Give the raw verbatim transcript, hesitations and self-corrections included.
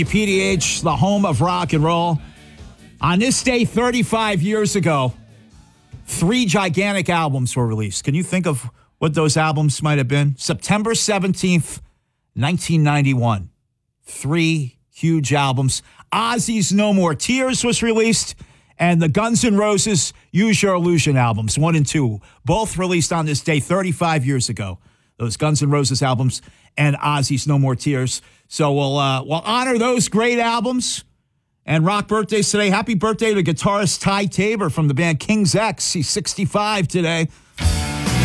P D H, the home of rock and roll. On this day, thirty-five years ago, three gigantic albums were released. Can you think of what those albums might have been? September seventeenth, nineteen ninety-one. Three huge albums. Ozzy's No More Tears was released, and the Guns N' Roses Use Your Illusion albums, one and two, both released on this day thirty-five years ago. Those Guns N' Roses albums and Ozzy's No More Tears. So we'll, uh, we'll honor those great albums and rock birthdays today. Happy birthday to guitarist Ty Tabor from the band King's X. He's sixty-five today.